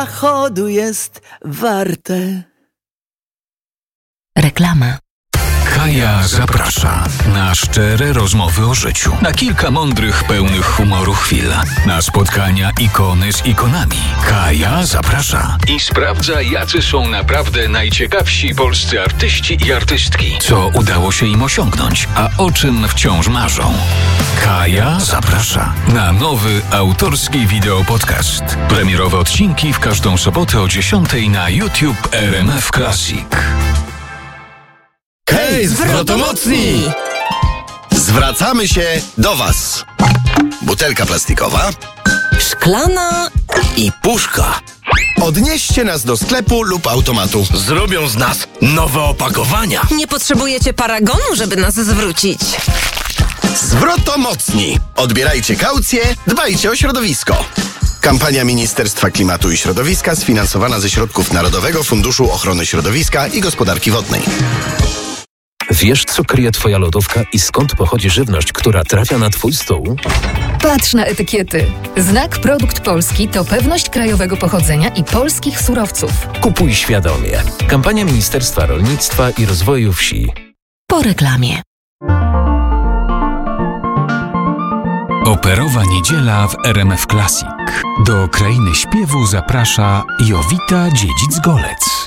zachodu jest warte. Reklama. Kaja zaprasza na szczere rozmowy o życiu, na kilka mądrych, pełnych humoru chwil, na spotkania ikony z ikonami. Kaja zaprasza i sprawdza, jacy są naprawdę najciekawsi polscy artyści i artystki, co udało się im osiągnąć, a o czym wciąż marzą. Kaja zaprasza na nowy autorski wideopodcast. Premierowe odcinki w każdą sobotę o 10:00 na YouTube RMF Classic. Hej, zwrotomocni! Zwracamy się do Was. Butelka plastikowa, Szklana i puszka. Odnieście nas do sklepu lub automatu. Zrobią z nas nowe opakowania. Nie potrzebujecie paragonu, żeby nas zwrócić. Zwrotomocni. Odbierajcie kaucję, dbajcie o środowisko. Kampania Ministerstwa Klimatu i Środowiska sfinansowana ze środków Narodowego Funduszu Ochrony Środowiska i Gospodarki Wodnej. Wiesz, co kryje Twoja lodówka i skąd pochodzi żywność, która trafia na Twój stół? Patrz na etykiety. Znak Produkt Polski to pewność krajowego pochodzenia i polskich surowców. Kupuj świadomie. Kampania Ministerstwa Rolnictwa i Rozwoju Wsi. Po reklamie. Operowa niedziela w RMF Classic. Do krainy śpiewu zaprasza Jowita Dziedzic-Golec.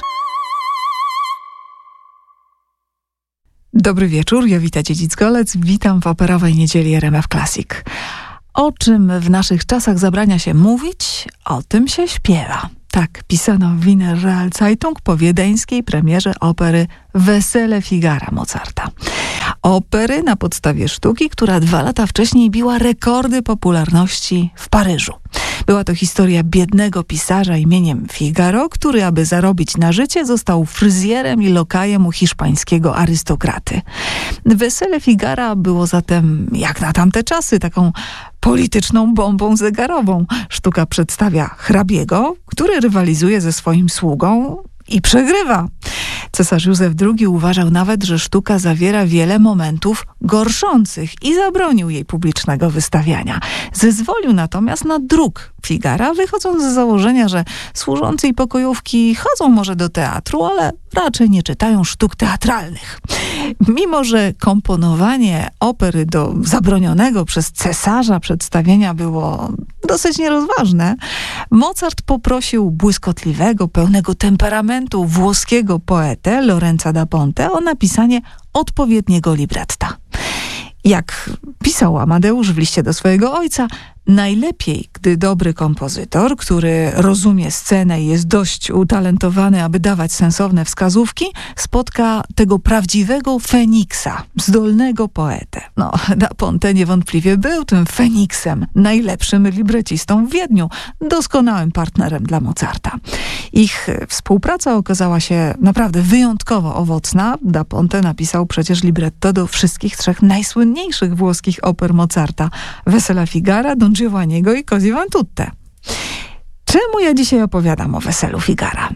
Dobry wieczór, Jowita Dziedzic-Golec. Witam w operowej niedzieli RMF Classic. O czym w naszych czasach zabrania się mówić, o tym się śpiewa. Tak pisano w Wiener Realzeitung po wiedeńskiej premierze opery Wesele Figara Mozarta. Opery na podstawie sztuki, która 2 lata wcześniej biła rekordy popularności w Paryżu. Była to historia biednego pisarza imieniem Figaro, który, aby zarobić na życie, został fryzjerem i lokajem u hiszpańskiego arystokraty. Wesele Figara było zatem, jak na tamte czasy, taką polityczną bombą zegarową. Sztuka przedstawia hrabiego, który rywalizuje ze swoim sługą i przegrywa. Cesarz Józef II uważał nawet, że sztuka zawiera wiele momentów gorszących i zabronił jej publicznego wystawiania. Zezwolił natomiast na druk Figara, wychodząc z założenia, że służący i pokojówki chodzą może do teatru, ale raczej nie czytają sztuk teatralnych. Mimo że komponowanie opery do zabronionego przez cesarza przedstawienia było dosyć nierozważne, Mozart poprosił błyskotliwego, pełnego temperamentu włoskiego poetę Lorenza da Ponte o napisanie odpowiedniego libretta. Jak pisał Amadeusz w liście do swojego ojca, najlepiej, gdy dobry kompozytor, który rozumie scenę i jest dość utalentowany, aby dawać sensowne wskazówki, spotka tego prawdziwego Feniksa, zdolnego poetę. No, Da Ponte niewątpliwie był tym Feniksem, najlepszym librecistą w Wiedniu, doskonałym partnerem dla Mozarta. Ich współpraca okazała się naprawdę wyjątkowo owocna. Da Ponte napisał przecież libretto do wszystkich 3 najsłynniejszych włoskich oper Mozarta: Wesela Figara, Don Giovanniego i Così fan tutte. Czemu ja dzisiaj opowiadam o Weselu Figara?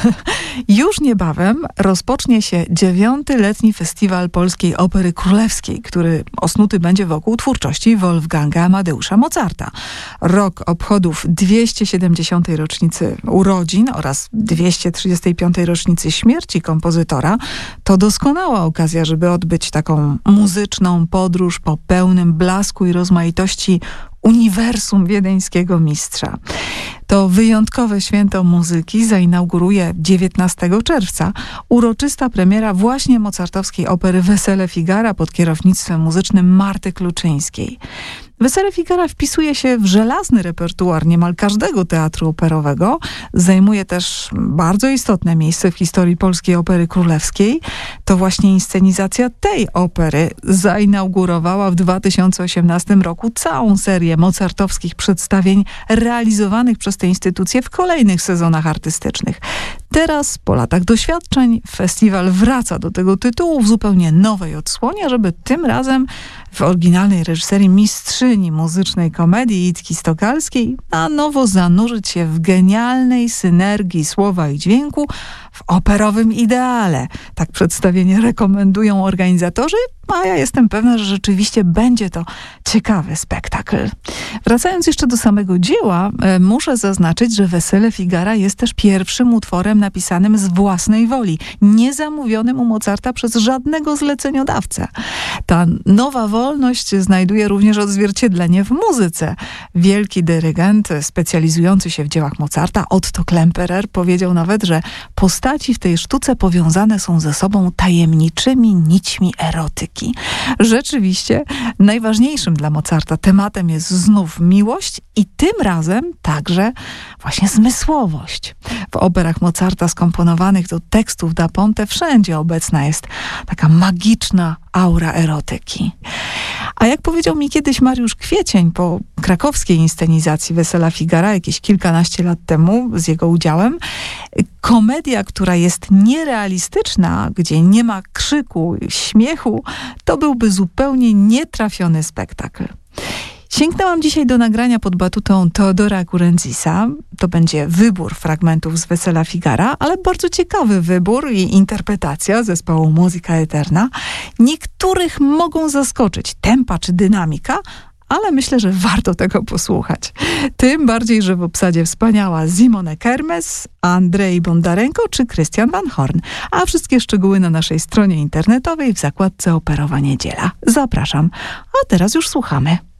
Już niebawem rozpocznie się 9. letni festiwal Polskiej Opery Królewskiej, który osnuty będzie wokół twórczości Wolfganga Amadeusza Mozarta. Rok obchodów 270. rocznicy urodzin oraz 235. rocznicy śmierci kompozytora to doskonała okazja, żeby odbyć taką muzyczną podróż po pełnym blasku i rozmaitości uniwersum wiedeńskiego mistrza. To wyjątkowe święto muzyki zainauguruje 19 czerwca uroczysta premiera właśnie mozartowskiej opery Wesele Figara pod kierownictwem muzycznym Marty Kluczyńskiej. Wesele Figara wpisuje się w żelazny repertuar niemal każdego teatru operowego. Zajmuje też bardzo istotne miejsce w historii polskiej opery królewskiej. To właśnie inscenizacja tej opery zainaugurowała w 2018 roku całą serię mozartowskich przedstawień realizowanych przez tę instytucję w kolejnych sezonach artystycznych. Teraz, po latach doświadczeń, festiwal wraca do tego tytułu w zupełnie nowej odsłonie, żeby tym razem w oryginalnej reżyserii mistrzyni muzycznej komedii Itki Stokalskiej na nowo zanurzyć się w genialnej synergii słowa i dźwięku w operowym ideale. Tak przedstawienie rekomendują organizatorzy, a ja jestem pewna, że rzeczywiście będzie to ciekawy spektakl. Wracając jeszcze do samego dzieła, muszę zaznaczyć, że Wesele Figara jest też pierwszym utworem napisanym z własnej woli, niezamówionym u Mozarta przez żadnego zleceniodawcę. Ta nowa wolność znajduje również odzwierciedlenie w muzyce. Wielki dyrygent specjalizujący się w dziełach Mozarta, Otto Klemperer, powiedział nawet, że postaci w tej sztuce powiązane są ze sobą tajemniczymi nićmi erotyki. Rzeczywiście najważniejszym dla Mozarta tematem jest znów miłość i tym razem także właśnie zmysłowość. W operach Mozarta skomponowanych do tekstów da Ponte wszędzie obecna jest taka magiczna aura erotyki. A jak powiedział mi kiedyś Mariusz Kwiecień po krakowskiej inscenizacji Wesela Figara jakieś kilkanaście lat temu z jego udziałem, komedia, która jest nierealistyczna, gdzie nie ma krzyku, śmiechu, to byłby zupełnie nietrafiony spektakl. Sięgnęłam dzisiaj do nagrania pod batutą Teodora Kurenzisa. To będzie wybór fragmentów z Wesela Figara, ale bardzo ciekawy wybór i interpretacja zespołu Musica Eterna. Niektórych mogą zaskoczyć tempa czy dynamika, ale myślę, że warto tego posłuchać. Tym bardziej, że w obsadzie wspaniała Simone Kermes, Andrzej Bondarenko czy Christian Van Horn. A wszystkie szczegóły na naszej stronie internetowej w zakładce Operowa Niedziela. Zapraszam. A teraz już słuchamy.